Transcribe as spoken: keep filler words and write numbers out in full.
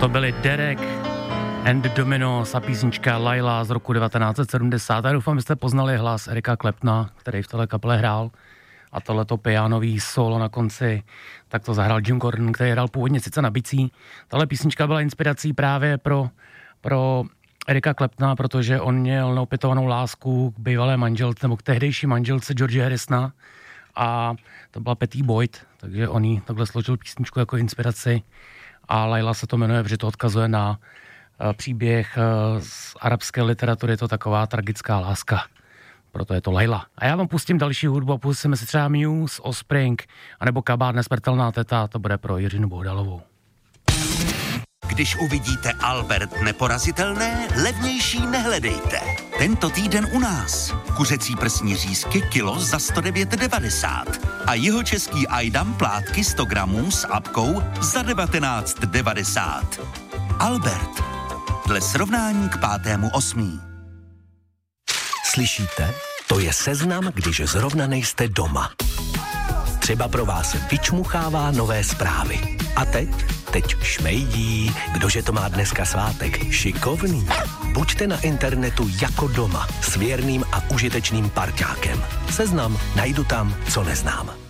To byli Derek and the Dominos a písnička Laila z roku devatenáct set sedmdesát. Já doufám, že jste poznali hlas Erika Claptona, který v téhle kapele hrál. A tohleto pianový solo na konci, tak to zahrál Jim Gordon, který hrál původně sice na bicí. Tahle písnička byla inspirací právě pro, pro Erika Claptona, protože on měl neopětovanou lásku k bývalé manželce, nebo k tehdejší manželce George Harrisona. A to byla Patty Boyd, takže on jí takhle složil písničku jako inspiraci. A Laila se to jmenuje, protože to odkazuje na příběh z arabské literatury, je to taková tragická láska. Proto je to Laila. A já vám pustím další hudbu a pustíme si třeba Muse, Offspring, anebo Kabát Nesmrtelná teta, to bude pro Jiřinu Bohdalovou. Když uvidíte Albert Neporazitelné, levnější nehledejte. Tento týden u nás. Kuřecí prsní řízky kilo za sto devět devadesát a jihočeský Ajdam plátky sto gramů s apkou za devatenáct devadesát. Albert. Dle srovnání k pátému osmí. Slyšíte? To je seznam, když zrovna nejste doma. Třeba pro vás vyčmuchává nové zprávy. A teď? Teď šmejdí. Kdože to má dneska svátek? Šikovný. Buďte na internetu jako doma s věrným a užitečným parťákem. Seznam najdu tam, co neznám.